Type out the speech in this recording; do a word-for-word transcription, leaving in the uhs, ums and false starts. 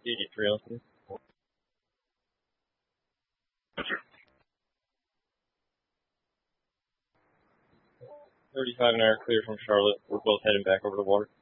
eighty-three ounces. thirty-five an hour clear from Charlotte. We're both heading back over the water.